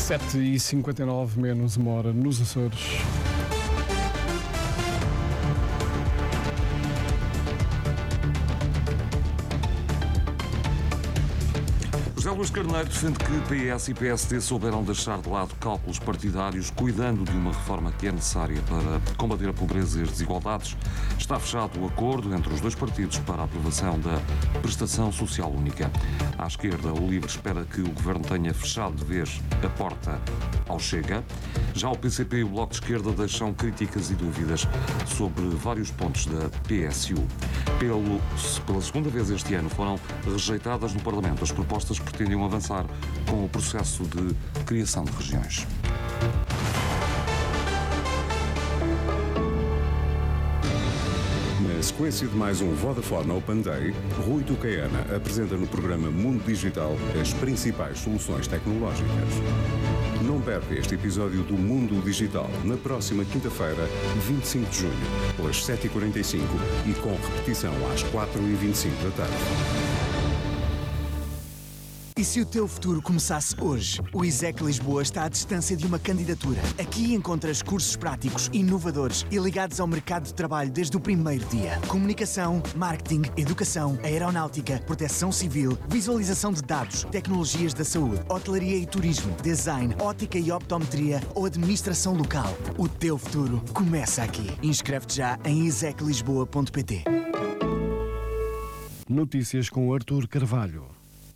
7h59, menos uma hora nos Açores. José Luís Carneiro defende que PS e PSD souberam deixar de lado cálculos partidários, cuidando de uma reforma que é necessária para combater a pobreza e as desigualdades. Está fechado o acordo entre os dois partidos para a aprovação da prestação social única. À esquerda, o LIVRE espera que o Governo tenha fechado de vez a porta ao Chega. Já o PCP e o Bloco de Esquerda deixam críticas e dúvidas sobre vários pontos da PSU. Pela segunda vez este ano foram rejeitadas no Parlamento as propostas que pretendiam avançar com o processo de criação de regiões. Na sequência de mais um Vodafone Open Day, Rui Tucaiana apresenta no programa Mundo Digital as principais soluções tecnológicas. Não perca este episódio do Mundo Digital na próxima quinta-feira, 25 de junho, pelas 7h45 e com repetição às 4h25 da tarde. E se o teu futuro começasse hoje? O ISEC Lisboa está à distância de uma candidatura. Aqui encontras cursos práticos, inovadores e ligados ao mercado de trabalho desde o primeiro dia. Comunicação, marketing, educação, aeronáutica, proteção civil, visualização de dados, tecnologias da saúde, hotelaria e turismo, design, ótica e optometria ou administração local. O teu futuro começa aqui. Inscreve-te já em iseclisboa.pt. Notícias com Artur Carvalho.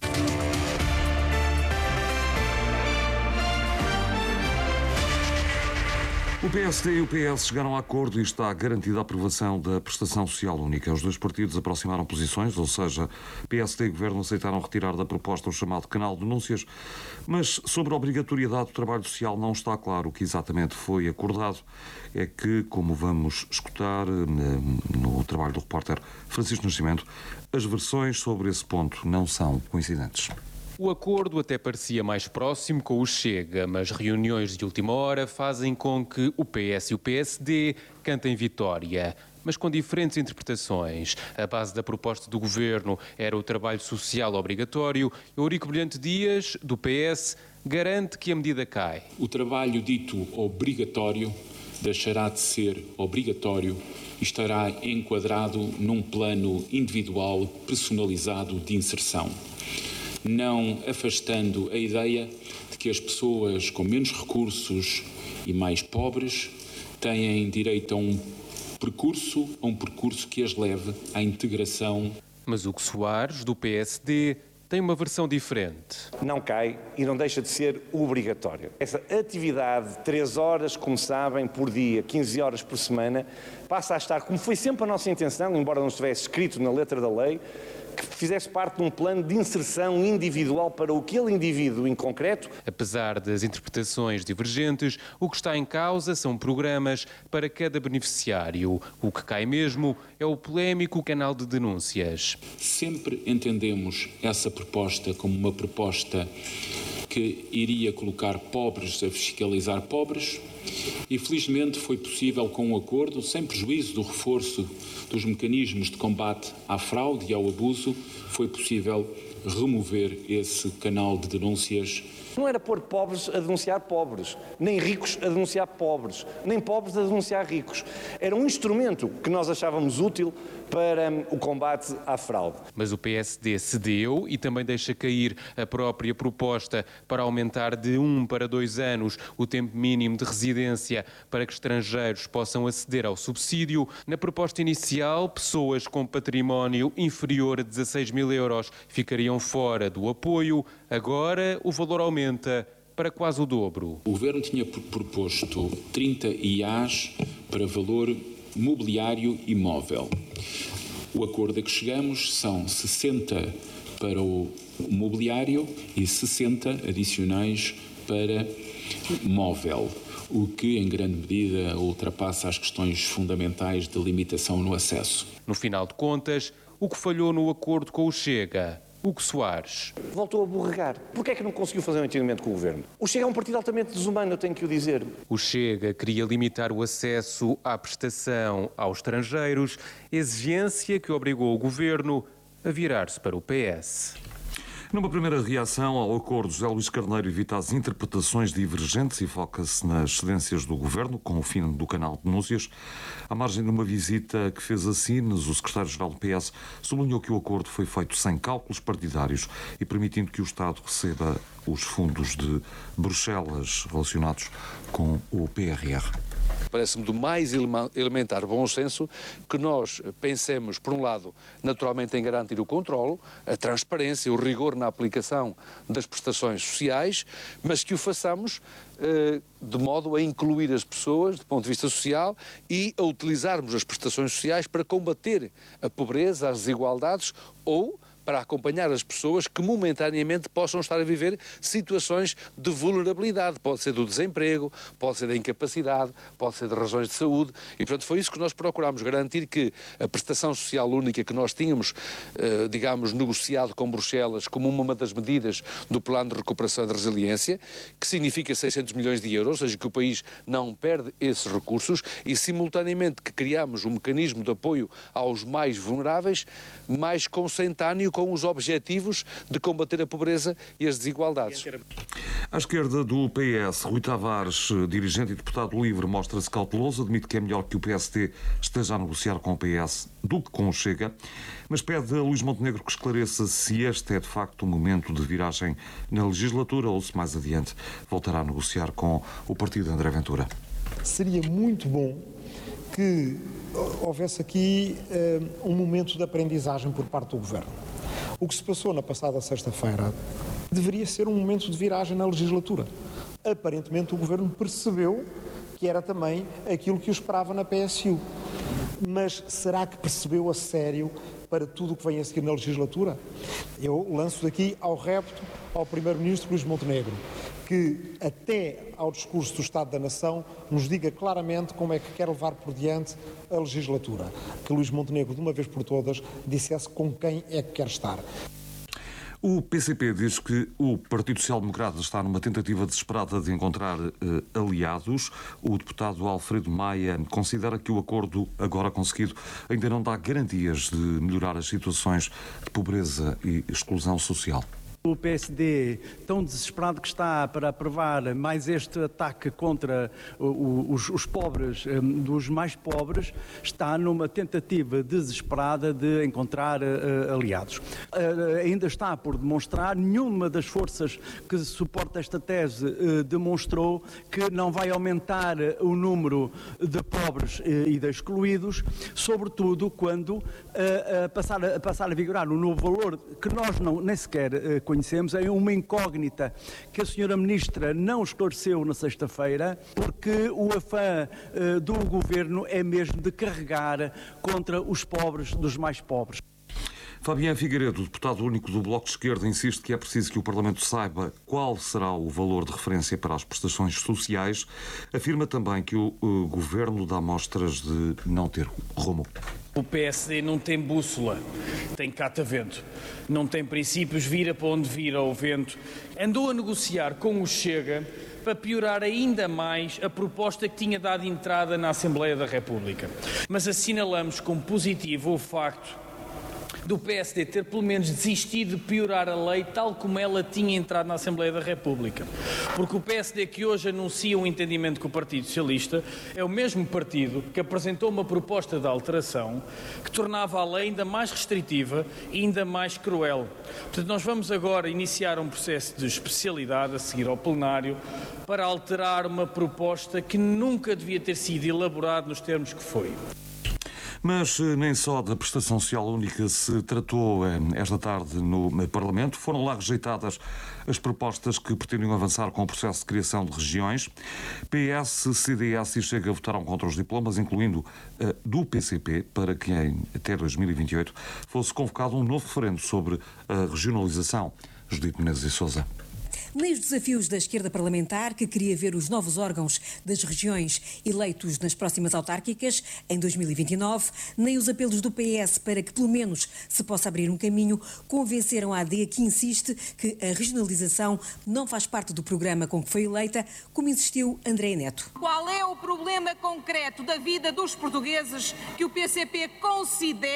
O PSD e o PS chegaram a acordo e está garantida a aprovação da prestação social única. Os dois partidos aproximaram posições, ou seja, PSD e Governo aceitaram retirar da proposta o chamado canal de denúncias, mas sobre a obrigatoriedade do trabalho social não está claro o que exatamente foi acordado. É que, como vamos escutar no trabalho do repórter Francisco Nascimento, as versões sobre esse ponto não são coincidentes. O acordo até parecia mais próximo com o Chega, mas reuniões de última hora fazem com que o PS e o PSD cantem vitória, mas com diferentes interpretações. A base da proposta do Governo era o trabalho social obrigatório. Eurico Brilhante Dias, do PS, garante que a medida cai. O trabalho dito obrigatório deixará de ser obrigatório e estará enquadrado num plano individual personalizado de inserção, não afastando a ideia de que as pessoas com menos recursos e mais pobres têm direito a um percurso que as leve à integração. Mas Hugo Soares, do PSD, tem uma versão diferente. Não cai e não deixa de ser obrigatório. Essa atividade de 3 horas, como sabem, por dia, 15 horas por semana, passa a estar, como foi sempre a nossa intenção, embora não estivesse escrito na letra da lei, que fizesse parte de um plano de inserção individual para aquele indivíduo em concreto. Apesar das interpretações divergentes, o que está em causa são programas para cada beneficiário. O que cai mesmo é o polémico canal de denúncias. Sempre entendemos essa proposta como uma proposta que iria colocar pobres a fiscalizar pobres e felizmente foi possível com um acordo, sem prejuízo do reforço dos mecanismos de combate à fraude e ao abuso, foi possível remover esse canal de denúncias. Não era pôr pobres a denunciar pobres, nem ricos a denunciar pobres, nem pobres a denunciar ricos. Era um instrumento que nós achávamos útil para o combate à fraude. Mas o PSD cedeu e também deixa cair a própria proposta para aumentar de 1 para 2 anos o tempo mínimo de residência para que estrangeiros possam aceder ao subsídio. Na proposta inicial, pessoas com património inferior a 16 mil euros ficariam fora do apoio. Agora, o valor aumenta para quase o dobro. O Governo tinha proposto 30 IAs para valor mobiliário imóvel. O acordo a que chegamos são 60 para o mobiliário e 60 adicionais para móvel, o que em grande medida ultrapassa as questões fundamentais de limitação no acesso. No final de contas, o que falhou no acordo com o Chega? Hugo Soares. Voltou a borregar. Porquê é que não conseguiu fazer um entendimento com o Governo? O Chega é um partido altamente desumano, eu tenho que o dizer. O Chega queria limitar o acesso à prestação aos estrangeiros, exigência que obrigou o Governo a virar-se para o PS. Numa primeira reação ao acordo, José Luís Carneiro evita as interpretações divergentes e foca-se nas cedências do Governo, com o fim do canal de denúncias. À margem de uma visita que fez a Sines, o secretário-geral do PS sublinhou que o acordo foi feito sem cálculos partidários e permitindo que o Estado receba os fundos de Bruxelas relacionados com o PRR. Parece-me do mais elementar bom senso que nós pensemos, por um lado, naturalmente em garantir o controlo, a transparência, o rigor na aplicação das prestações sociais, mas que o façamos de modo a incluir as pessoas do ponto de vista social e a utilizarmos as prestações sociais para combater a pobreza, as desigualdades ou para acompanhar as pessoas que momentaneamente possam estar a viver situações de vulnerabilidade. Pode ser do desemprego, pode ser da incapacidade, pode ser de razões de saúde. E, portanto, foi isso que nós procurámos garantir, que a prestação social única que nós tínhamos, negociado com Bruxelas como uma das medidas do Plano de Recuperação e de Resiliência, que significa 600 milhões de euros, ou seja, que o país não perde esses recursos, e simultaneamente que criámos um mecanismo de apoio aos mais vulneráveis, mais consentâneo com os objetivos de combater a pobreza e as desigualdades. À esquerda do PS, Rui Tavares, dirigente e deputado livre, mostra-se cauteloso, admite que é melhor que o PSD esteja a negociar com o PS do que com o Chega, mas pede a Luís Montenegro que esclareça se este é de facto um momento de viragem na legislatura ou se mais adiante voltará a negociar com o partido de André Ventura. Seria muito bom que houvesse aqui um momento de aprendizagem por parte do Governo. O que se passou na passada sexta-feira deveria ser um momento de viragem na legislatura. Aparentemente o Governo percebeu que era também aquilo que o esperava na PSU. Mas será que percebeu a sério para tudo o que vem a seguir na legislatura? Eu lanço daqui ao repto ao Primeiro-Ministro Luís Montenegro, que até ao discurso do Estado da Nação nos diga claramente como é que quer levar por diante a legislatura. Que Luís Montenegro, de uma vez por todas, dissesse com quem é que quer estar. O PCP diz que o Partido Social Democrata está numa tentativa desesperada de encontrar aliados. O deputado Alfredo Maia considera que o acordo agora conseguido ainda não dá garantias de melhorar as situações de pobreza e exclusão social. O PSD, tão desesperado que está para aprovar mais este ataque contra os pobres, dos mais pobres, está numa tentativa desesperada de encontrar aliados. Ainda está por demonstrar, nenhuma das forças que suporta esta tese demonstrou que não vai aumentar o número de pobres e de excluídos, sobretudo quando passar a vigorar um novo valor que nós nem sequer conhecemos, é uma incógnita que a senhora Ministra não esclareceu na sexta-feira, porque o afã do Governo é mesmo de carregar contra os pobres dos mais pobres. Fabián Figueiredo, deputado único do Bloco de Esquerda, insiste que é preciso que o Parlamento saiba qual será o valor de referência para as prestações sociais. Afirma também que o Governo dá mostras de não ter rumo. O PSD não tem bússola, tem catavento. Não tem princípios, vira para onde vira o vento. Andou a negociar com o Chega para piorar ainda mais a proposta que tinha dado entrada na Assembleia da República. Mas assinalamos como positivo o facto do PSD ter pelo menos desistido de piorar a lei tal como ela tinha entrado na Assembleia da República. Porque o PSD que hoje anuncia um entendimento com o Partido Socialista é o mesmo partido que apresentou uma proposta de alteração que tornava a lei ainda mais restritiva e ainda mais cruel. Portanto, nós vamos agora iniciar um processo de especialidade a seguir ao plenário para alterar uma proposta que nunca devia ter sido elaborada nos termos que foi. Mas nem só da prestação social única se tratou esta tarde no Parlamento. Foram lá rejeitadas as propostas que pretendiam avançar com o processo de criação de regiões. PS, CDS e Chega votaram contra os diplomas, incluindo do PCP, para que até 2028 fosse convocado um novo referendo sobre a regionalização. Judite Menezes e Sousa. Nem os desafios da esquerda parlamentar, que queria ver os novos órgãos das regiões eleitos nas próximas autárquicas, em 2029, nem os apelos do PS para que, pelo menos, se possa abrir um caminho, convenceram a AD, que insiste que a regionalização não faz parte do programa com que foi eleita, como insistiu André Neto. Qual é o problema concreto da vida dos portugueses que o PCP considera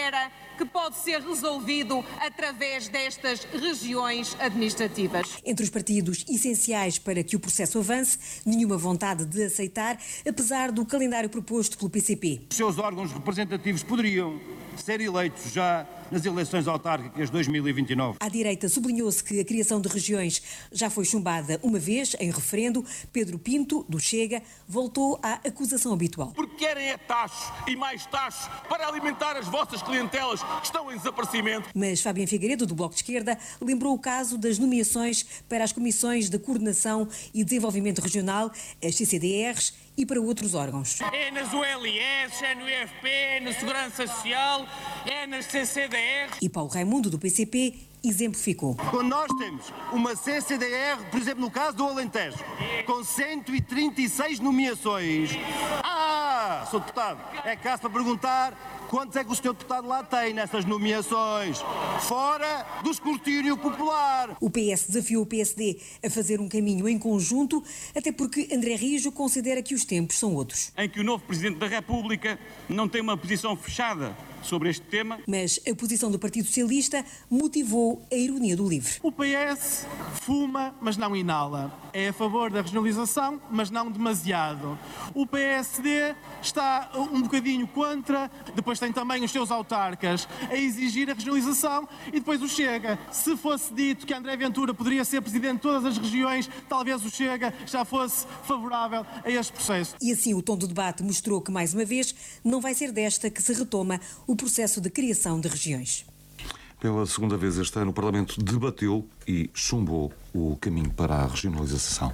que pode ser resolvido através destas regiões administrativas. Entre os partidos essenciais para que o processo avance, nenhuma vontade de aceitar, apesar do calendário proposto pelo PCP. Os seus órgãos representativos poderiam ser eleitos já nas eleições autárquicas de 2029. À direita sublinhou-se que a criação de regiões já foi chumbada uma vez em referendo. Pedro Pinto, do Chega, voltou à acusação habitual. Porque querem é taxos e mais taxos para alimentar as vossas clientelas que estão em desaparecimento. Mas Fabiano Figueiredo, do Bloco de Esquerda, lembrou o caso das nomeações para as Comissões de Coordenação e Desenvolvimento Regional, as CCDRs, e para outros órgãos. É nas ULS, é no IFP, é na Segurança Social, é nas CCDR. E Paulo Raimundo, do PCP, exemplificou. Quando nós temos uma CCDR, por exemplo, no caso do Alentejo, com 136 nomeações. Sou deputado. É caso para perguntar quantos é que o senhor deputado lá tem nessas nomeações, fora do escrutínio popular. O PS desafiou o PSD a fazer um caminho em conjunto, até porque André Rijo considera que os tempos são outros. Em que o novo Presidente da República não tem uma posição fechada sobre este tema. Mas a posição do Partido Socialista motivou a ironia do LIVRE. O PS fuma, mas não inala. É a favor da regionalização, mas não demasiado. O PSD está um bocadinho contra, depois tem também os seus autarcas a exigir a regionalização e depois o Chega. Se fosse dito que André Ventura poderia ser presidente de todas as regiões, talvez o Chega já fosse favorável a este processo. E assim o tom do debate mostrou que, mais uma vez, não vai ser desta que se retoma o processo de criação de regiões. Pela segunda vez este ano, o Parlamento debateu e chumbou o caminho para a regionalização.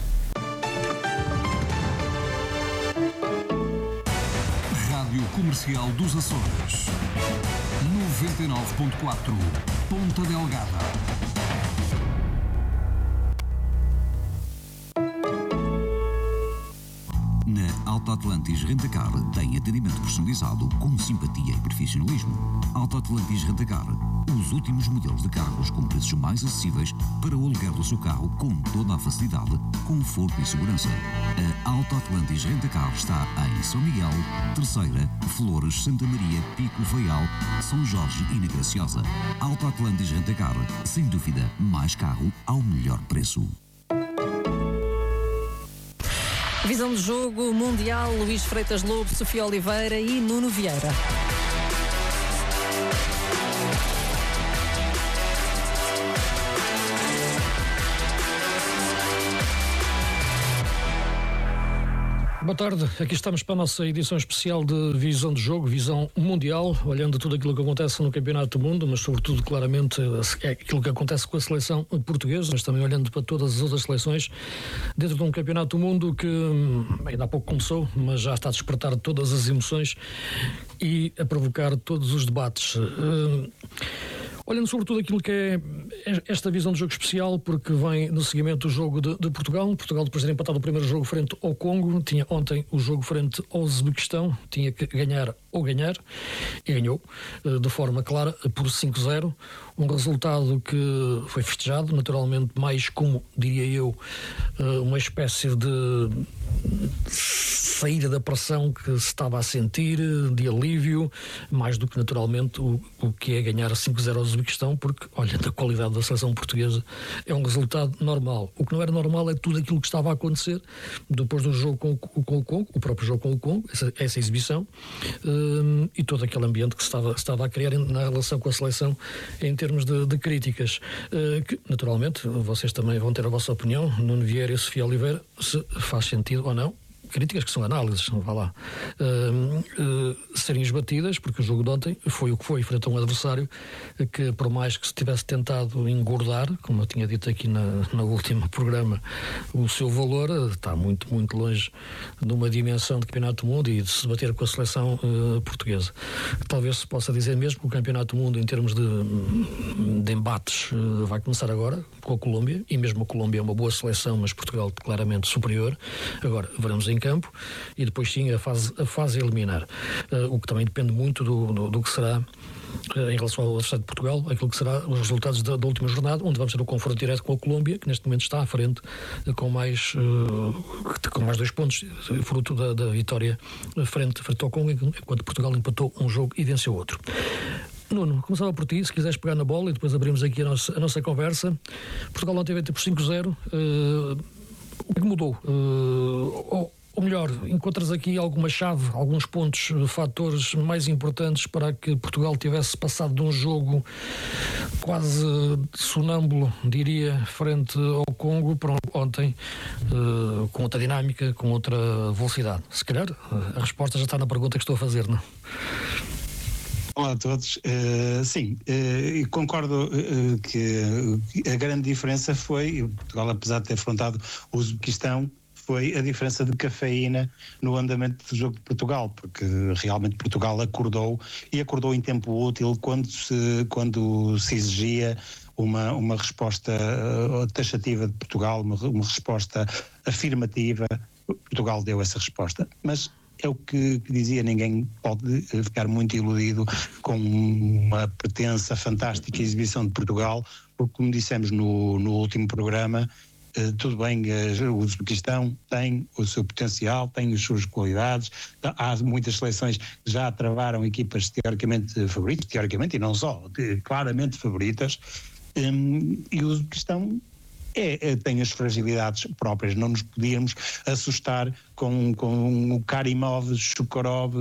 Rádio Comercial dos Açores, 99.4, Ponta Delgada. Na Alta Atlantis Rentacar tem atendimento personalizado com simpatia e profissionalismo. Alta Atlantis Rentacar, os últimos modelos de carros com preços mais acessíveis para o aluguer do seu carro com toda a facilidade, conforto e segurança. A Alta Atlantis Rentacar está em São Miguel, Terceira, Flores, Santa Maria, Pico, Faial, São Jorge e na Graciosa. Alta Atlantis Rentacar, sem dúvida, mais carro ao melhor preço. Visão de jogo mundial, Luís Freitas Lobo, Sofia Oliveira e Nuno Vieira. Boa tarde, aqui estamos para a nossa edição especial de Visão de Jogo, Visão Mundial, olhando tudo aquilo que acontece no Campeonato do Mundo, mas sobretudo claramente aquilo que acontece com a seleção portuguesa, mas também olhando para todas as outras seleções dentro de um Campeonato do Mundo que ainda há pouco começou, mas já está a despertar todas as emoções e a provocar todos os debates. Olhando sobretudo aquilo que é esta visão de jogo especial, porque vem no seguimento do jogo de Portugal. Portugal, depois de ter empatado o primeiro jogo frente ao Congo, tinha ontem o jogo frente ao Uzbequistão, tinha que ganhar ou ganhar, e ganhou de forma clara por 5-0. Um resultado que foi festejado, naturalmente, mais como, diria eu, uma espécie de saída da pressão que se estava a sentir, de alívio, mais do que naturalmente o que é ganhar 5-0 ao Uzbequistão, porque, olhando a qualidade da seleção portuguesa, é um resultado normal. O que não era normal é tudo aquilo que estava a acontecer depois do jogo com o Congo, o próprio jogo com o Congo, essa exibição, e todo aquele ambiente que se estava a criar na relação com a seleção em termos de críticas, que naturalmente vocês também vão ter a vossa opinião, Nuno Vieira e Sofia Oliveira, se faz sentido ou não. Críticas que são análises, vá lá, serem esbatidas, porque o jogo de ontem foi o que foi, frente a um adversário que, por mais que se tivesse tentado engordar, como eu tinha dito aqui no último programa, o seu valor está muito, muito longe de uma dimensão de Campeonato do Mundo e de se debater com a seleção portuguesa. Talvez se possa dizer mesmo que o Campeonato do Mundo, em termos de embates, vai começar agora com a Colômbia, e mesmo a Colômbia é uma boa seleção, mas Portugal claramente superior. Agora, veremos em campo e depois sim a fase a eliminar, o que também depende muito do que será em relação ao Estado de Portugal, aquilo que será os resultados da última jornada, onde vamos ter o confronto direto com a Colômbia, que neste momento está à frente com mais 2 pontos, fruto da vitória frente ao Congo, enquanto Portugal empatou um jogo e venceu outro. Nuno, começava por ti, se quiseres pegar na bola e depois abrimos aqui a nossa conversa. Portugal ontem veio por 5-0. O que mudou? Ou melhor, encontras aqui alguma chave, alguns pontos, fatores mais importantes para que Portugal tivesse passado de um jogo quase sonâmbulo, diria, frente ao Congo, para ontem, com outra dinâmica, com outra velocidade? Se calhar a resposta já está na pergunta que estou a fazer, não? Olá a todos. Sim, concordo que a grande diferença foi, Portugal, apesar de ter afrontado o Uzbequistão, foi a diferença de cafeína no andamento do jogo de Portugal, porque realmente Portugal acordou em tempo útil quando se exigia uma resposta taxativa de Portugal, uma resposta afirmativa. Portugal deu essa resposta, mas é o que dizia, ninguém pode ficar muito iludido com uma pretensa, fantástica exibição de Portugal, porque, como dissemos no último programa, tudo bem, o Uzbequistão tem o seu potencial, tem as suas qualidades, há muitas seleções que já travaram equipas teoricamente favoritas, e não só, claramente favoritas, e o Uzbequistão tem as fragilidades próprias. Não nos podíamos assustar com o Karimov, Shukurov,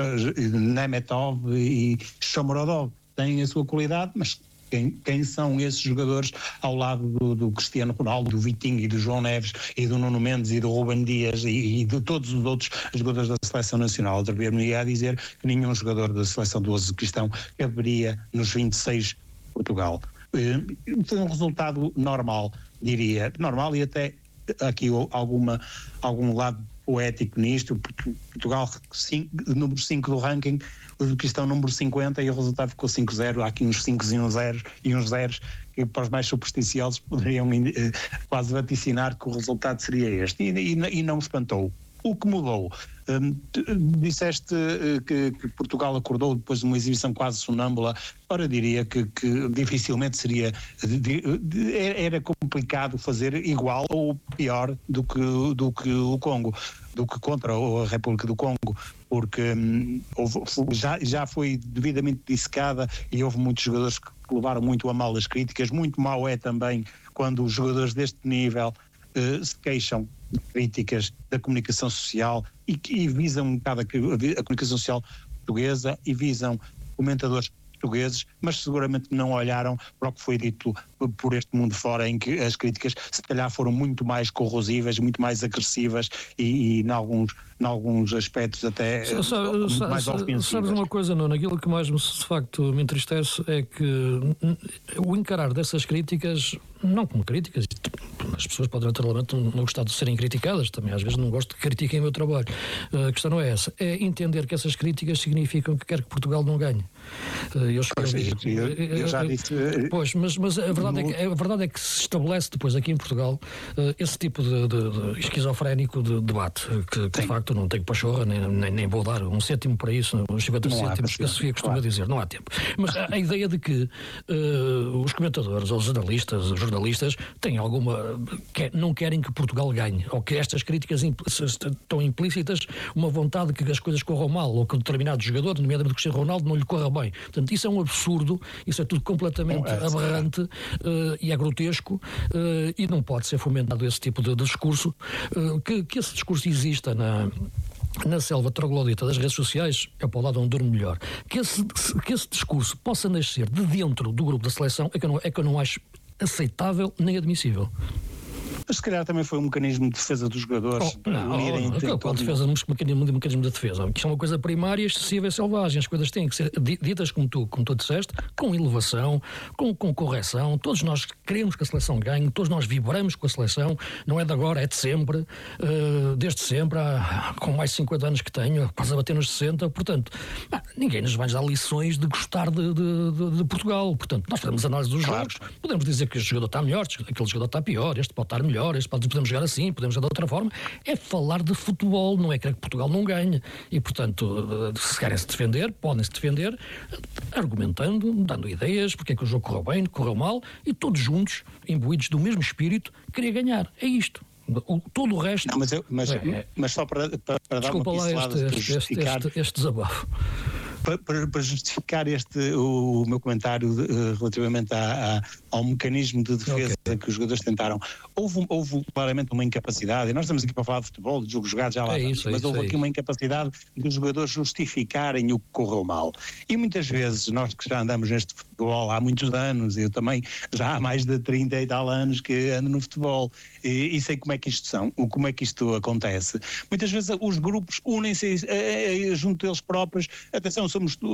Nemetov e Shomurodov. Tem a sua qualidade, mas quem são esses jogadores ao lado do Cristiano Ronaldo, do Vitinho e do João Neves e do Nuno Mendes e do Ruben Dias e de todos os outros jogadores da Seleção Nacional? Atrever-me a dizer que nenhum jogador da Seleção do Uzbequistão caberia nos 26 de Portugal. Foi um resultado normal, diria. Normal, e até aqui algum lado poético nisto. Portugal, número 5 do ranking, o Uzbequistão número 50, e o resultado ficou 5-0. Há aqui uns 5 e uns zeros que para os mais supersticiosos poderiam quase vaticinar que o resultado seria este, e não espantou. O que mudou? Disseste que Portugal acordou depois de uma exibição quase sonâmbula. Ora, diria que dificilmente era complicado fazer igual ou pior do que o Congo, do que contra a República do Congo, porque já foi devidamente dissecada e houve muitos jogadores que levaram muito a mal as críticas. Muito mau é também quando os jogadores deste nível se queixam de críticas da comunicação social e visam um bocado a comunicação social portuguesa e visam comentadores portugueses, mas seguramente não olharam para o que foi dito por este mundo fora, em que as críticas se calhar foram muito mais corrosivas, muito mais agressivas e em alguns aspectos até muito mais ofensivas. Sabes uma coisa, Nuno? Aquilo que mais de facto me entristece é que o encarar dessas críticas, não como críticas, as pessoas podem naturalmente não gostar de serem criticadas, também às vezes não gosto que critiquem o meu trabalho. A questão não é essa, é entender que essas críticas significam que quer que Portugal não ganhe. Eu já disse. Pois, mas a verdade é que se estabelece depois aqui em Portugal esse tipo de esquizofrénico de debate, que de facto não tenho pachorra, nem vou dar um cêntimo para isso, uns 50 cêntimos que a Sofia costuma dizer, não há tempo. Mas a ideia de que os comentadores ou os jornalistas têm não querem que Portugal ganhe, ou que estas críticas estão implícitas uma vontade de que as coisas corram mal, ou que um determinado jogador, nomeadamente o Cristiano Ronaldo, não lhe corra bem. Portanto, isso é um absurdo, isso é tudo completamente aberrante e é grotesco, e não pode ser fomentado esse tipo de discurso. Que esse discurso exista na selva troglodita das redes sociais é para o lado onde durmo melhor. Que esse discurso possa nascer de dentro do grupo da seleção é que eu não acho aceitável nem admissível. Mas se calhar também foi um mecanismo de defesa dos jogadores. Mecanismo de defesa. Que é uma coisa primária, excessiva e selvagem. As coisas têm que ser ditas, como tu disseste, com elevação, com correção. Todos nós queremos que a seleção ganhe, todos nós vibramos com a seleção, não é de agora, é de sempre, desde sempre, com mais de 50 anos que tenho, quase a bater nos 60. Portanto, ninguém nos vai dar lições de gostar de Portugal. Portanto, nós fazemos análise dos jogos, podemos dizer que este jogador está melhor, aquele jogador está pior, este pode estar melhor, podemos jogar assim, podemos jogar de outra forma. É falar de futebol, não é querer que Portugal não ganhe. E, portanto, se querem se defender, podem-se defender argumentando, dando ideias, porque é que o jogo correu bem, correu mal, e todos juntos, imbuídos do mesmo espírito, querer ganhar. É isto. Todo o resto... Não, mas só para dar desculpa uma pincelada lá este desabafo. Para justificar o meu comentário relativamente ao mecanismo de defesa que os jogadores tentaram, houve claramente uma incapacidade, e nós estamos aqui para falar de futebol, de jogos jogados, já lá mas houve aqui uma incapacidade dos jogadores justificarem o que correu mal. E muitas vezes, nós que já andamos neste futebol há muitos anos, eu também já há mais de 30 e tal anos que ando no futebol, e sei como é que isto acontece. Muitas vezes os grupos unem-se junto deles próprios. Atenção,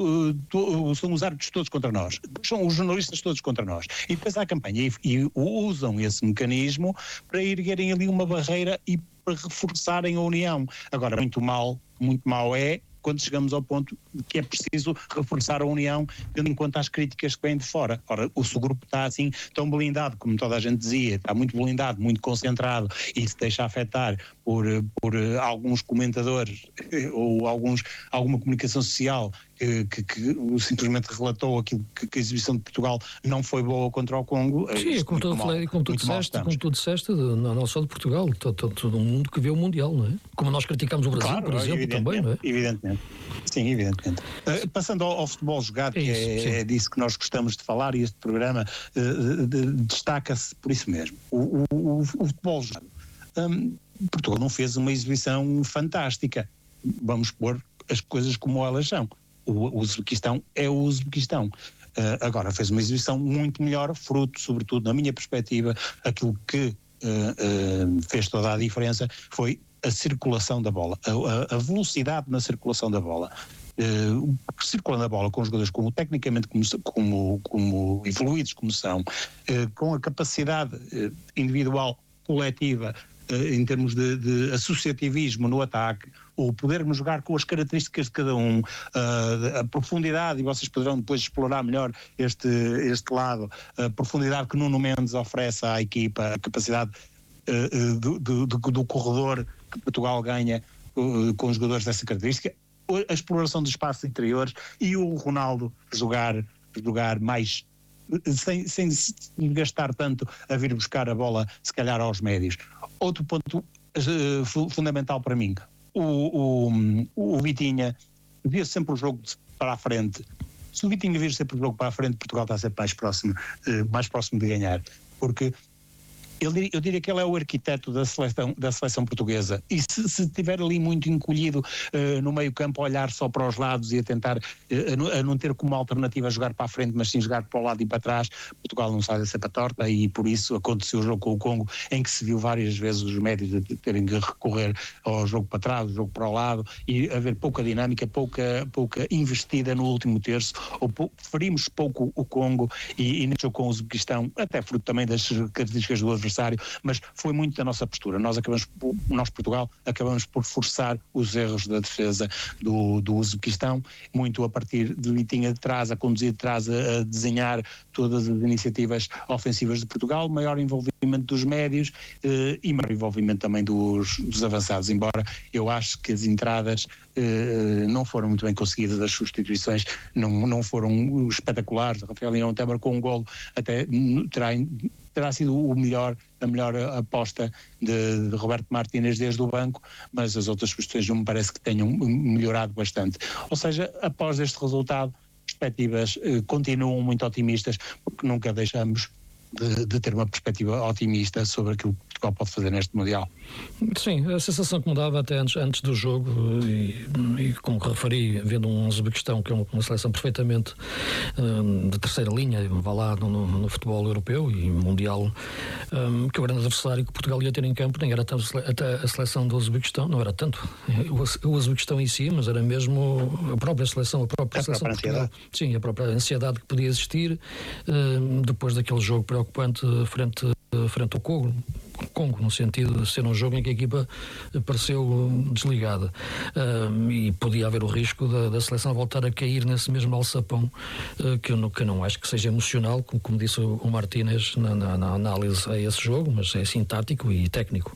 são os árbitros todos contra nós, são os jornalistas todos contra nós, e depois há a campanha e usam esse mecanismo para erguerem ali uma barreira e para reforçarem a união. Agora, muito mal é quando chegamos ao ponto de que é preciso reforçar a união, tendo em conta as críticas que vêm de fora. Ora, se o grupo está assim tão blindado, como toda a gente dizia, está muito blindado, muito concentrado, e se deixa afetar por alguns comentadores ou alguma comunicação social que simplesmente relatou aquilo que a exibição de Portugal não foi boa contra o Congo. Sim, como tu disseste, não só de Portugal, todo o mundo que vê o Mundial, não é? Como nós criticamos o Brasil, por exemplo, também, não é? Evidentemente. Sim, evidentemente. Passando ao futebol jogado, que é disso que nós gostamos de falar, e este programa destaca-se por isso mesmo. O futebol jogado. Portugal não fez uma exibição fantástica. Vamos pôr as coisas como elas são. O Uzbequistão é o Uzbequistão. Agora fez uma exibição muito melhor, fruto, sobretudo, na minha perspectiva, aquilo que fez toda a diferença foi a circulação da bola, a velocidade na circulação da bola. Circulando a bola com jogadores tecnicamente como evoluídos como são, com a capacidade individual, coletiva, em termos de associativismo no ataque, o podermos jogar com as características de cada um, a profundidade, e vocês poderão depois explorar melhor este lado, a profundidade que Nuno Mendes oferece à equipa, a capacidade do corredor que Portugal ganha com jogadores dessa característica, a exploração dos espaços interiores e o Ronaldo jogar mais sem se gastar tanto a vir buscar a bola, se calhar, aos médios. Outro ponto fundamental para mim, o Vitinha via sempre o jogo para a frente. Se o Vitinha vir sempre o jogo para a frente, Portugal está sempre mais próximo de ganhar, porque eu diria que ele é o arquiteto da seleção portuguesa, e se estiver ali muito encolhido no meio campo, a olhar só para os lados e a tentar a não ter como alternativa jogar para a frente, mas sim jogar para o lado e para trás, Portugal não sai da cepa torta, e por isso aconteceu o jogo com o Congo, em que se viu várias vezes os médios terem de recorrer ao jogo para trás, o jogo para o lado, e haver pouca dinâmica, pouca investida no último terço, preferimos pouco o Congo, e neste jogo com o Uzbequistão, até fruto também das características do adversário, mas foi muito da nossa postura. Nós, Portugal, acabamos por forçar os erros da defesa do Uzbequistão, muito a partir de Vitinha de trás, a conduzir de trás, a desenhar todas as iniciativas ofensivas de Portugal, maior envolvimento dos médios e maior envolvimento também dos avançados, embora eu acho que as entradas não foram muito bem conseguidas, as substituições não foram espetaculares. Rafael Leão até marcou um golo, até terá sido a melhor aposta de Roberto Martínez desde o banco, mas as outras questões não me parece que tenham melhorado bastante. Ou seja, após este resultado, perspectivas continuam muito otimistas, porque nunca deixamos de ter uma perspectiva otimista sobre aquilo que Portugal pode fazer neste Mundial. Sim, a sensação que me dava até antes do jogo, e como referi, vendo um Uzbequistão que é uma seleção perfeitamente de terceira linha, vá lá no futebol europeu e mundial, que o grande adversário que Portugal ia ter em campo nem era tanto a seleção do Uzbequistão, não era tanto o Uzbequistão em si, mas era mesmo a própria seleção de Portugal. Sim, a própria ansiedade que podia existir depois daquele jogo preocupante frente ao Congo, no sentido de ser um jogo em que a equipa pareceu desligada, e podia haver o risco da seleção voltar a cair nesse mesmo alçapão, que eu não acho que seja emocional, como disse o Martínez na análise a esse jogo, mas é sim tático e técnico.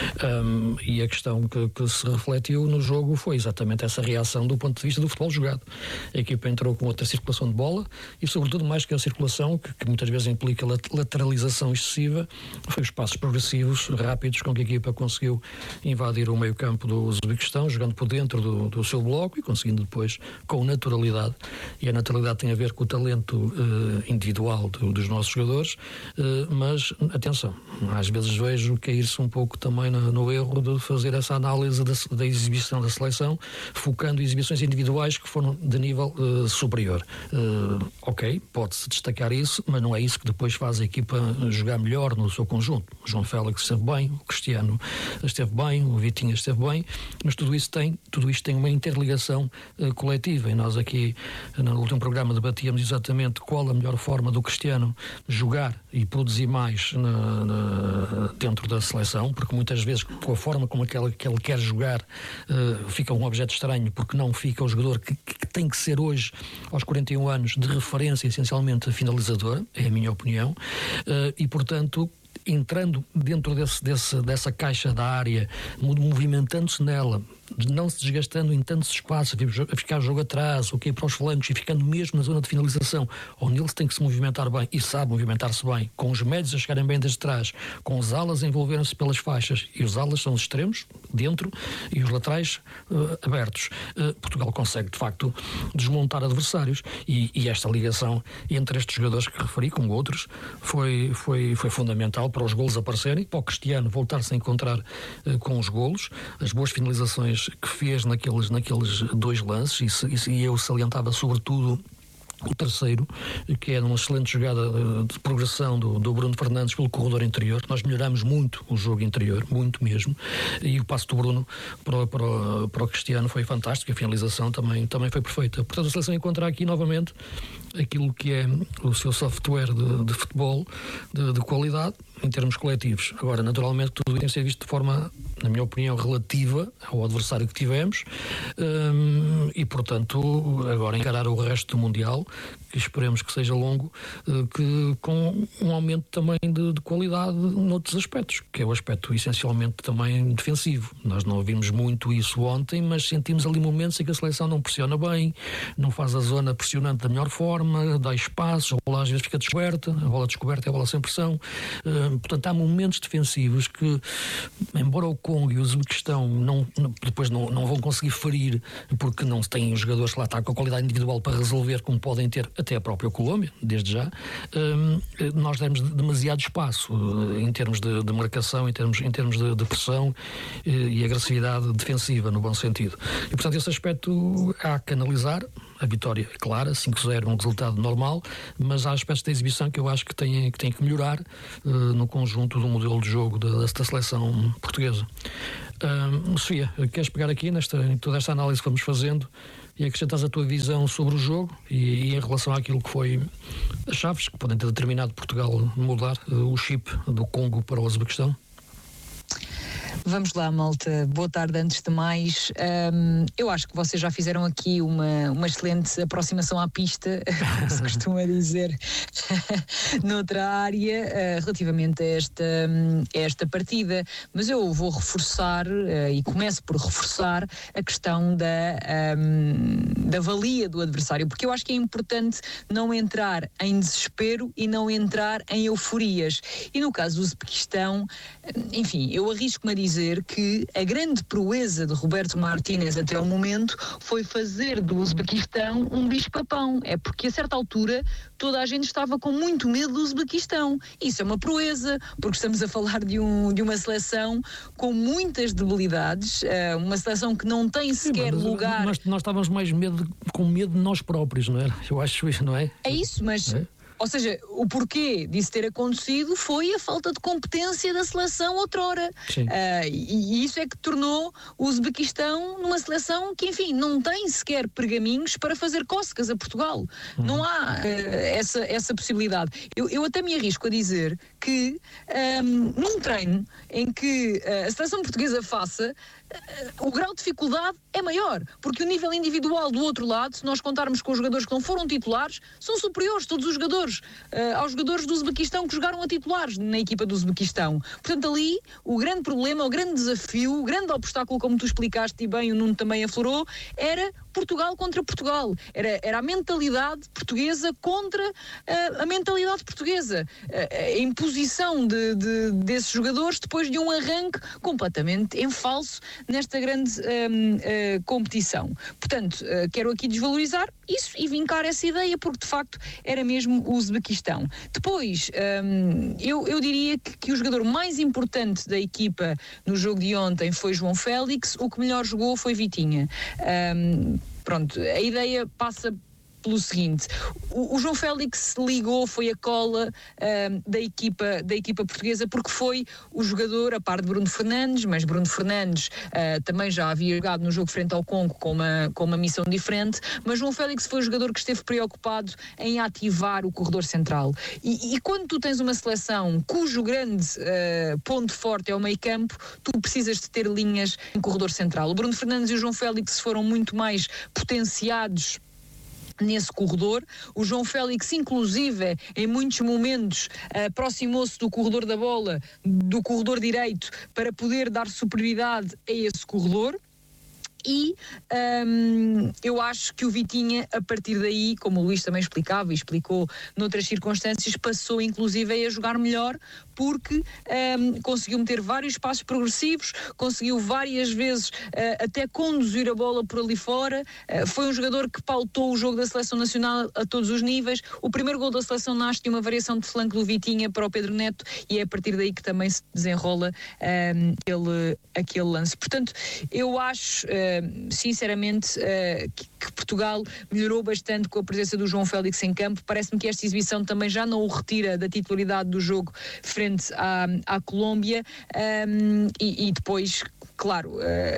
E a questão que se refletiu no jogo foi exatamente essa reação do ponto de vista do futebol jogado. A equipa entrou com outra circulação de bola e, sobretudo, mais que a circulação, que muitas vezes implica lateralização excessiva, foi os passos progressivos decisivos, rápidos, com que a equipa conseguiu invadir o meio-campo do Uzbequistão, jogando por dentro do seu bloco e conseguindo depois com naturalidade. E a naturalidade tem a ver com o talento individual dos nossos jogadores, mas atenção, às vezes vejo cair-se um pouco também no erro de fazer essa análise da exibição da seleção, focando em exibições individuais que foram de nível superior. Ok, pode-se destacar isso, mas não é isso que depois faz a equipa jogar melhor no seu conjunto. O João Félix esteve bem, o Cristiano esteve bem, o Vitinha esteve bem, mas tudo isto tem uma interligação coletiva, e nós aqui no último programa debatíamos exatamente qual a melhor forma do Cristiano jogar e produzir mais dentro da seleção, porque muitas vezes com a forma como que ele quer jogar fica um objeto estranho, porque não fica o jogador que tem que ser hoje, aos 41 anos, de referência essencialmente finalizadora, é a minha opinião, e portanto entrando dentro dessa caixa da área, movimentando-se nela, não se desgastando em tantos espaços, a ficar jogo atrás, ou cair para os flancos e ficando mesmo na zona de finalização, onde ele tem que se movimentar bem e sabe movimentar-se bem, com os médios a chegarem bem desde trás, com os alas a envolverem-se pelas faixas, e os alas são os extremos, dentro, e os laterais abertos. Portugal consegue, de facto, desmontar adversários, e esta ligação entre estes jogadores que referi, como outros, foi fundamental para os golos aparecerem, para o Cristiano voltar-se a encontrar com os golos, as boas finalizações que fez naqueles dois lances, e eu salientava sobretudo o terceiro, que é uma excelente jogada de progressão do Bruno Fernandes pelo corredor interior. Nós melhoramos muito o jogo interior, muito mesmo, e o passo do Bruno para o Cristiano foi fantástico, a finalização também foi perfeita. Portanto, a seleção encontra aqui novamente aquilo que é o seu software de futebol de qualidade em termos coletivos. Agora, naturalmente, tudo tem que ser visto de forma, na minha opinião, relativa ao adversário que tivemos, e, portanto, agora encarar o resto do Mundial, que esperemos que seja longo, que com um aumento também de qualidade noutros aspectos, que é o aspecto essencialmente também defensivo. Nós não vimos muito isso ontem, mas sentimos ali momentos em que a seleção não pressiona bem, não faz a zona pressionante da melhor forma, dá espaços, a bola às vezes fica descoberta, a bola descoberta é a bola sem pressão. Portanto, há momentos defensivos que, embora o Congo e o Uzbequistão depois não vão conseguir ferir, porque não têm os jogadores que lá estão com a qualidade individual para resolver, como podem ter até a própria Colômbia, desde já, nós demos demasiado espaço em termos de marcação, em termos de pressão e agressividade defensiva, no bom sentido. E, portanto, esse aspecto há que analisar. A vitória é clara, 5-0, um resultado normal, mas há aspectos da exibição que eu acho que têm que melhorar no conjunto do modelo de jogo da seleção portuguesa. Sofia, queres pegar aqui em toda esta análise que vamos fazendo e acrescentares a tua visão sobre o jogo e em relação àquilo que foi as chaves que podem ter determinado Portugal mudar o chip do Congo para o Uzbequistão? Vamos lá, malta. Boa tarde, antes de mais. Eu acho que vocês já fizeram aqui uma excelente aproximação à pista, como se costuma dizer, noutra área, relativamente a esta partida. Mas eu vou reforçar, e começo por reforçar, a questão da valia do adversário, porque eu acho que é importante não entrar em desespero e não entrar em euforias. E no caso do Uzbequistão, enfim, eu arrisco-me a dizer que a grande proeza de Roberto Martínez até ao momento foi fazer do Uzbequistão um bicho-papão. É porque a certa altura toda a gente estava com muito medo do Uzbequistão. Isso é uma proeza, porque estamos a falar de uma seleção com muitas debilidades, uma seleção que não tem sequer lugar... Nós estávamos mais com medo de nós próprios, não é? Eu acho isso, não é? É isso, mas... É? Ou seja, o porquê disso ter acontecido foi a falta de competência da seleção outrora. E isso é que tornou o Uzbequistão numa seleção que, enfim, não tem sequer pergaminhos para fazer cócegas a Portugal. Não há essa possibilidade. Eu até me arrisco a dizer que num treino em que a seleção portuguesa faça, o grau de dificuldade é maior, porque o nível individual do outro lado, se nós contarmos com os jogadores que não foram titulares, são superiores, todos os jogadores, aos jogadores do Uzbequistão que jogaram a titulares na equipa do Uzbequistão. Portanto, ali, o grande problema, o grande desafio, o grande obstáculo, como tu explicaste e bem, o Nuno também aflorou, era Portugal contra Portugal. Era a mentalidade portuguesa contra a mentalidade portuguesa. A imposição reposição desses jogadores depois de um arranque completamente em falso nesta grande competição. Portanto, quero aqui desvalorizar isso e vincar essa ideia, porque de facto era mesmo o Uzbequistão. Depois, eu diria que o jogador mais importante da equipa no jogo de ontem foi João Félix, o que melhor jogou foi Vitinha. Pronto, a ideia passa pelo seguinte: o João Félix ligou, foi a cola da equipa portuguesa, porque foi o jogador, a par de Bruno Fernandes, mas Bruno Fernandes também já havia jogado no jogo frente ao Congo com uma missão diferente, mas João Félix foi o jogador que esteve preocupado em ativar o corredor central. E quando tu tens uma seleção cujo grande ponto forte é o meio campo, tu precisas de ter linhas em corredor central. O Bruno Fernandes e o João Félix foram muito mais potenciados nesse corredor. O João Félix, inclusive, em muitos momentos aproximou-se do corredor da bola, do corredor direito, para poder dar superioridade a esse corredor. E eu acho que o Vitinha, a partir daí, como o Luís também explicava e explicou noutras circunstâncias, passou inclusive a jogar melhor, porque conseguiu meter vários passos progressivos, conseguiu várias vezes até conduzir a bola por ali fora. Foi um jogador que pautou o jogo da Seleção Nacional a todos os níveis. O primeiro gol da Seleção nasce de uma variação de flanco do Vitinha para o Pedro Neto, e é a partir daí que também se desenrola aquele lance. Portanto, eu acho sinceramente que Portugal melhorou bastante com a presença do João Félix em campo. Parece-me que esta exibição também já não o retira da titularidade do jogo frente à Colômbia, e depois, claro,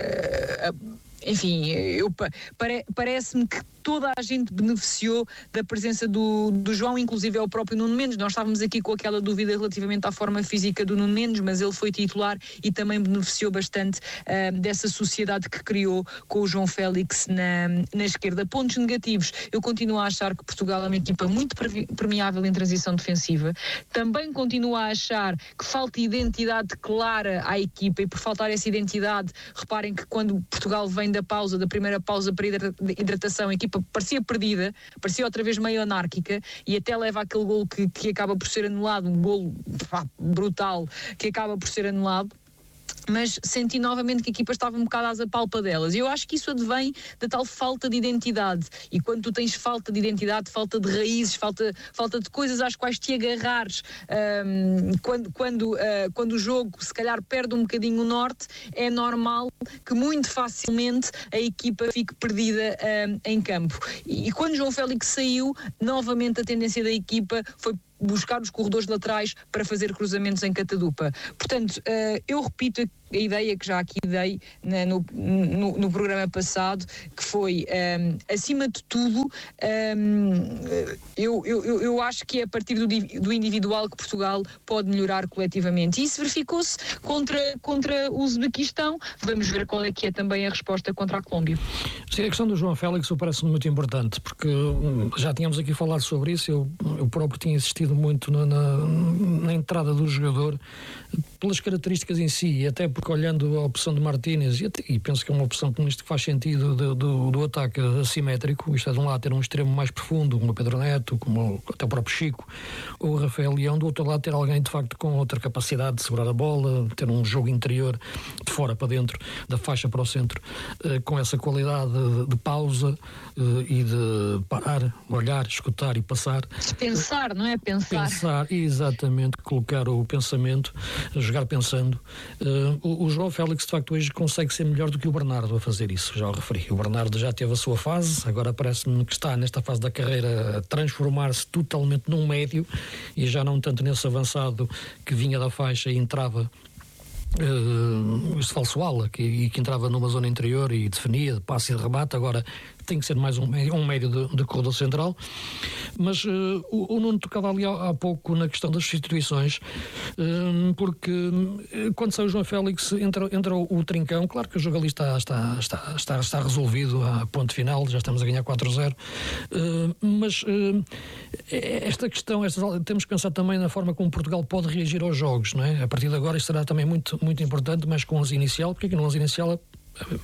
enfim, parece-me que toda a gente beneficiou da presença do João, inclusive é o próprio Nuno Mendes. Nós estávamos aqui com aquela dúvida relativamente à forma física do Nuno Mendes, mas ele foi titular e também beneficiou bastante dessa sociedade que criou com o João Félix na esquerda. Pontos negativos: eu continuo a achar que Portugal é uma equipa muito permeável em transição defensiva. Também continuo a achar que falta identidade clara à equipa, e por faltar essa identidade, reparem que quando Portugal vem da primeira pausa para hidratação, a equipa parecia perdida, parecia outra vez meio anárquica, e até leva àquele golo que acaba por ser anulado, um golo brutal que acaba por ser anulado. Mas senti novamente que a equipa estava um bocado às apalpadelas. E eu acho que isso advém da tal falta de identidade. E quando tu tens falta de identidade, falta de raízes, falta de coisas às quais te agarrares, quando o jogo se calhar perde um bocadinho o norte, é normal que muito facilmente a equipa fique perdida em campo. E quando João Félix saiu, novamente a tendência da equipa foi buscar os corredores laterais para fazer cruzamentos em catadupa. Portanto, eu repito a ideia que já aqui dei no programa passado, que foi, acima de tudo, eu acho que é a partir do individual que Portugal pode melhorar coletivamente. E isso verificou-se contra o Uzbequistão. Vamos ver qual é que é também a resposta contra a Colômbia. Sim, a questão do João Félix parece-me muito importante, porque já tínhamos aqui falado sobre isso. Eu próprio tinha insistido muito na entrada do jogador, pelas características em si, e até porque, olhando a opção de Martínez, e penso que é uma opção que faz sentido do ataque assimétrico, isto é, de um lado ter um extremo mais profundo, como o Pedro Neto, como até o próprio Chico, ou o Rafael Leão, do outro lado ter alguém de facto com outra capacidade de segurar a bola, ter um jogo interior de fora para dentro, da faixa para o centro, com essa qualidade de pausa e de parar, olhar, escutar e passar. Pensar, não é? Pensar, exatamente, colocar o pensamento, jogar pensando. O João Félix, de facto, hoje consegue ser melhor do que o Bernardo a fazer isso, já o referi. O Bernardo já teve a sua fase, agora parece-me que está nesta fase da carreira a transformar-se totalmente num médio, e já não tanto nesse avançado que vinha da faixa e entrava esse falso ala, que entrava numa zona interior e definia de passe e de remate. Agora tem que ser mais um médio de corredor central. Mas o Nuno tocava ali há pouco na questão das substituições, porque quando sai o João Félix entra o Trincão. Claro que o jogo ali está resolvido a ponto final, já estamos a ganhar 4-0, mas esta questão, temos que pensar também na forma como Portugal pode reagir aos jogos, não é? A partir de agora isto será também muito, muito importante, mas com o 11 inicial, porque aqui no 11 inicial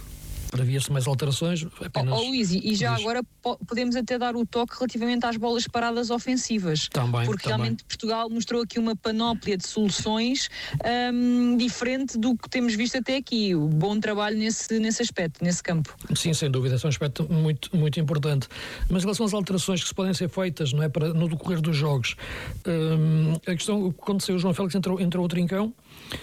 previa-se mais alterações. Apenas... Luís, e já agora podemos até dar o toque relativamente às bolas paradas ofensivas. Porque realmente Portugal mostrou aqui uma panóplia de soluções diferente do que temos visto até aqui. O bom trabalho nesse aspecto, nesse campo. Sim, sem dúvida, esse é um aspecto muito, muito importante. Mas em relação às alterações que se podem ser feitas, não é, no decorrer dos jogos, a questão, quando saiu o João Félix, entrou o Trincão.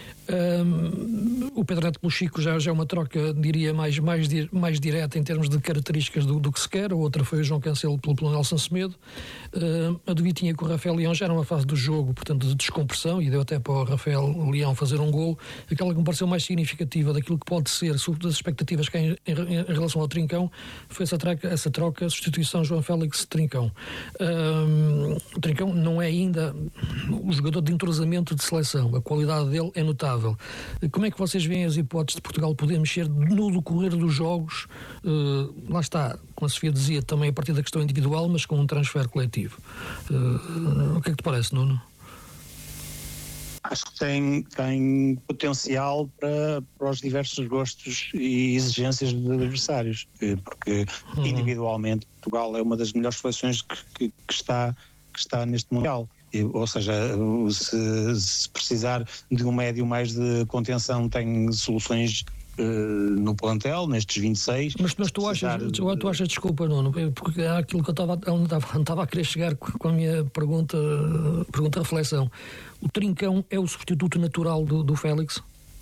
O Pedro Neto pelo Chico já é uma troca, diria, mais direta em termos de características do que se quer. A outra foi o João Cancelo pelo Nelson Semedo. A do Vitinha com o Rafael Leão já era uma fase do jogo, portanto, de descompressão, e deu até para o Rafael Leão fazer um golo. Aquela que me pareceu mais significativa daquilo que pode ser, sobretudo das expectativas que há em relação ao Trincão, foi essa troca, substituição João Félix-Trincão. O Trincão não é ainda o jogador de entrosamento de seleção, a qualidade dele é notável. Como é que vocês veem as hipóteses de Portugal poder mexer no decorrer dos jogos? Lá está, como a Sofia dizia, também a partir da questão individual, mas com um transfer coletivo. O que é que te parece, Nuno? Acho que tem potencial para os diversos gostos e exigências dos adversários, porque individualmente Portugal é uma das melhores seleções que está neste Mundial. Ou seja, se precisar de um médio mais de contenção, tem soluções no plantel, nestes 26. Mas tu achas, desculpa, Nuno, porque há aquilo que eu estava a querer chegar com a minha pergunta reflexão. O Trincão é o substituto natural do Félix?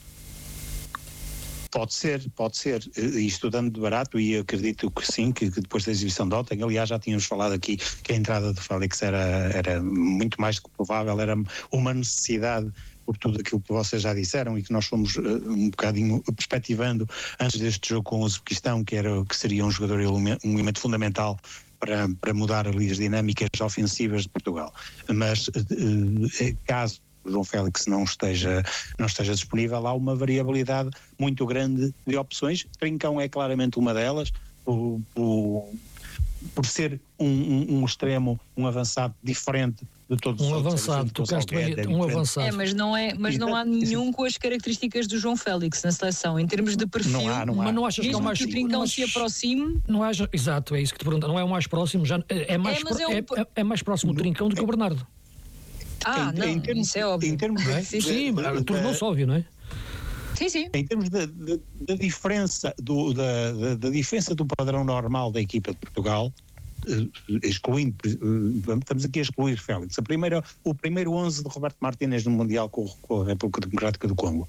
Pode ser, e estudando de barato, e acredito que sim, que depois da exibição de ontem, aliás já tínhamos falado aqui que a entrada de Félix era muito mais do que provável, era uma necessidade por tudo aquilo que vocês já disseram e que nós fomos um bocadinho perspectivando antes deste jogo com o Uzbequistão, que seria um jogador, um elemento fundamental para mudar ali as dinâmicas ofensivas de Portugal. Mas caso o João Félix não esteja disponível, há uma variabilidade muito grande de opções. Trincão é claramente uma delas, por ser um extremo, um avançado diferente de todos os outros. Avançado, tocaste bem, um avançado. Mas não há nenhum com as características do João Félix na seleção, em termos de perfil. Não há. Mas não achas mesmo que o Trincão se aproxime? Exato, é isso que te pergunto. Não é o mais próximo, é mais próximo o Trincão do que o Bernardo. Isso é óbvio. Sim, tornou-se óbvio, não é? Sim. Em termos da diferença da diferença do padrão normal da equipa de Portugal, excluindo, estamos aqui a excluir Félix. O primeiro 11 de Roberto Martínez no Mundial com a República Democrática do Congo.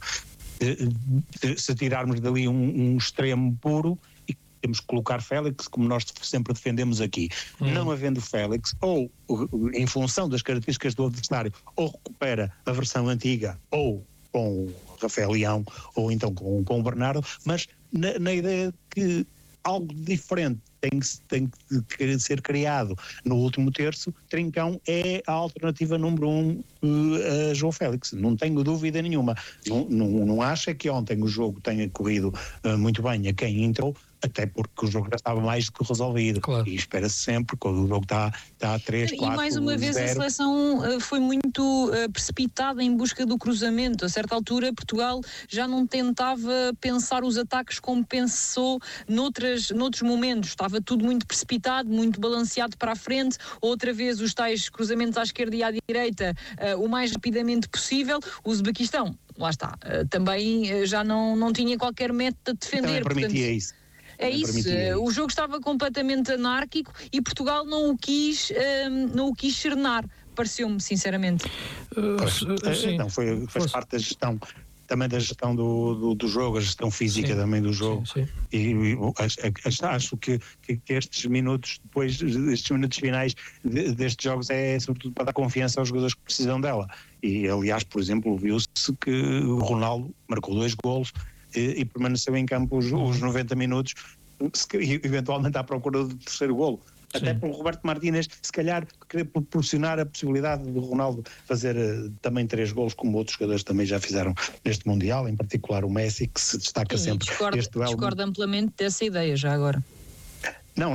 Se tirarmos dali um extremo puro, temos que colocar Félix, como nós sempre defendemos aqui. Não havendo Félix, ou em função das características do adversário, ou recupera a versão antiga, ou com o Rafael Leão, ou então com o Bernardo, mas na ideia que algo diferente tem que ser criado no último terço, Trincão é a alternativa número 1 a João Félix, não tenho dúvida nenhuma. Não acho que ontem o jogo tenha corrido muito bem a quem entrou, até porque o jogo já estava mais do que resolvido. Claro. E espera-se sempre, quando o jogo está a 3, 4, 0. E mais uma vez a seleção foi muito precipitada em busca do cruzamento. A certa altura Portugal já não tentava pensar os ataques como pensou noutros momentos. Estava tudo muito precipitado, muito balanceado para a frente. Outra vez os tais cruzamentos à esquerda e à direita o mais rapidamente possível. O Uzbequistão, lá está, também já não tinha qualquer método de defender. Também permitia isso. É isso, o jogo estava completamente anárquico e Portugal não o quis cernar, pareceu-me, sinceramente. Não, faz parte da gestão, também da gestão do jogo, a gestão física também do jogo. Sim. E acho que estes minutos finais destes jogos é sobretudo para dar confiança aos jogadores que precisam dela. E aliás, por exemplo, viu-se que o Ronaldo marcou 2 golos e permaneceu em campo os 90 minutos, eventualmente à procura do terceiro golo. Até pelo Roberto Martínez, se calhar querer proporcionar a possibilidade do Ronaldo fazer também 3 golos, como outros jogadores também já fizeram neste Mundial, em particular o Messi, que se destaca sempre. Discordo amplamente dessa ideia, já agora. Não,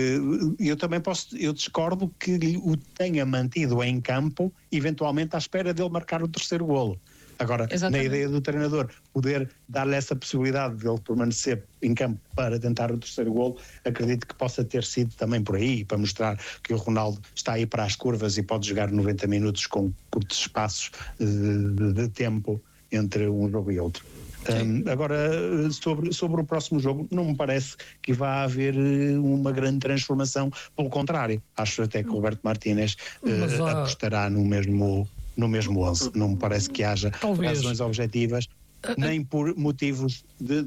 eu discordo que o tenha mantido em campo, eventualmente à espera dele marcar o terceiro golo. Agora, Exatamente. na ideia do treinador poder dar-lhe essa possibilidade de ele permanecer em campo para tentar o terceiro golo, acredito que possa ter sido também por aí, para mostrar que o Ronaldo está aí para as curvas e pode jogar 90 minutos com curtos espaços de tempo entre um jogo e outro. Agora, sobre o próximo jogo, não me parece que vá haver uma grande transformação, pelo contrário, acho até que o Roberto Martínez apostará no mesmo 11. Não me parece que haja razões objetivas, nem por motivos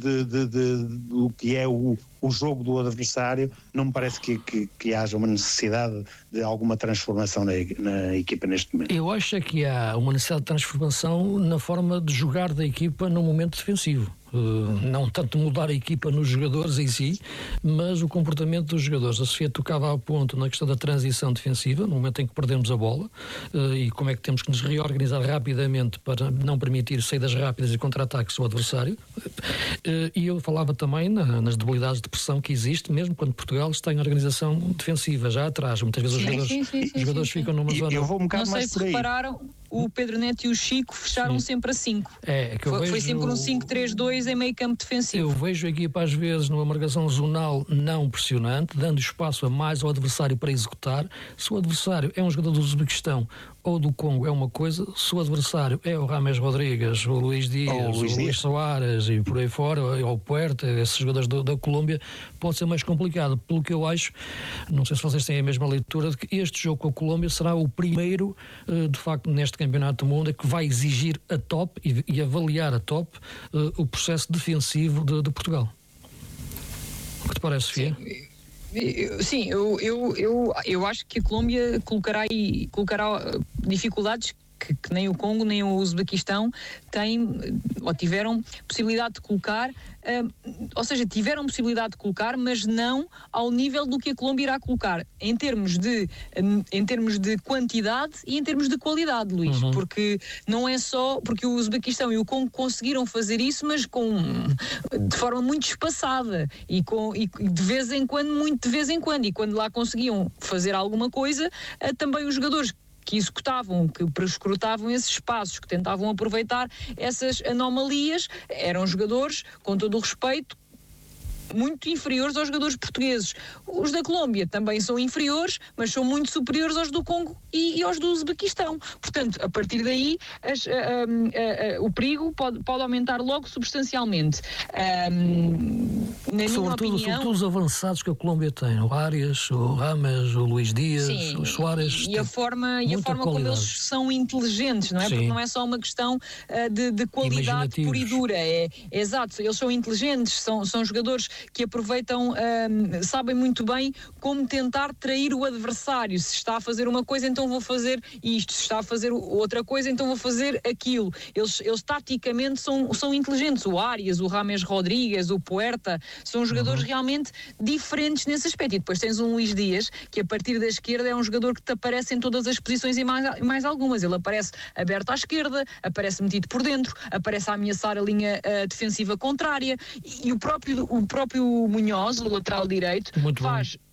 do que é o jogo do adversário. Não me parece que haja uma necessidade de alguma transformação na equipa neste momento. Eu acho que há uma necessidade de transformação na forma de jogar da equipa no momento defensivo. Não tanto mudar a equipa nos jogadores em si, mas o comportamento dos jogadores. A Sofia tocava ao ponto na questão da transição defensiva, no momento em que perdemos a bola, e como é que temos que nos reorganizar rapidamente para não permitir saídas rápidas e contra-ataques ao adversário. E eu falava também nas debilidades de pressão que existe, mesmo quando Portugal está em organização defensiva, já atrás. Muitas vezes os jogadores ficam numa zona... Eu vou um bocado não sei mais se por aí. repararam, o Pedro Neto e o Chico fecharam sempre a 5. Foi sempre um 5-3-2 em meio campo defensivo. Eu vejo a equipa às vezes numa marcação zonal não pressionante, dando espaço a mais ao adversário para executar. Se o adversário é um jogador do Uzbequistão ou do Congo, é uma coisa. Se o adversário é o Rames Rodrigues, o Luís Dias, o Luís Soares e por aí fora, ou o Puerta, esses jogadores da Colômbia, pode ser mais complicado. Pelo que eu acho, não sei se vocês têm a mesma leitura, de que este jogo com a Colômbia será o primeiro, de facto, neste Campeonato do Mundo, que vai exigir a top e avaliar a top o processo defensivo de Portugal. O que te parece, Sofia? Sim, eu acho que a Colômbia colocará dificuldades que nem o Congo nem o Uzbequistão têm ou tiveram possibilidade de colocar, ou seja, tiveram possibilidade de colocar, mas não ao nível do que a Colômbia irá colocar, em termos de quantidade e em termos de qualidade, Luís, porque não é só, porque o Uzbequistão e o Congo conseguiram fazer isso, mas de forma muito espaçada e de vez em quando, muito de vez em quando, e quando lá conseguiam fazer alguma coisa, também os jogadores que executavam, que prescrutavam esses espaços, que tentavam aproveitar essas anomalias, eram jogadores, com todo o respeito, muito inferiores aos jogadores portugueses. Os da Colômbia também são inferiores, mas são muito superiores aos do Congo e aos do Uzbequistão. Portanto, a partir daí, o perigo pode aumentar logo substancialmente. Na sobretudo, minha opinião... Sobretudo os avançados que a Colômbia tem, o Arias, o Rames, o Luís Dias, o Soares... E a forma como eles são inteligentes, não é? Sim. Porque não é só uma questão de qualidade pura e dura. Exato, eles são inteligentes, são jogadores que aproveitam, sabem muito bem como tentar trair o adversário. Se está a fazer uma coisa, então vou fazer isto. Se está a fazer outra coisa, então vou fazer aquilo. Eles taticamente são inteligentes. O Arias, o Rames Rodrigues, o Puerta, são jogadores realmente diferentes nesse aspecto. E depois tens um Luís Dias, que a partir da esquerda é um jogador que te aparece em todas as posições e mais algumas. Ele aparece aberto à esquerda, aparece metido por dentro, aparece a ameaçar a linha defensiva contrária, e o próprio Munhoz, o lateral direito, faz